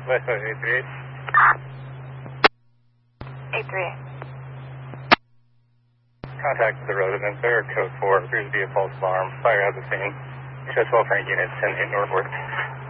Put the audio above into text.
West 838. 838. Contact the residence there, code 4. Appears to be a false alarm. Fire at the scene. Chest Frank unit 10 northward.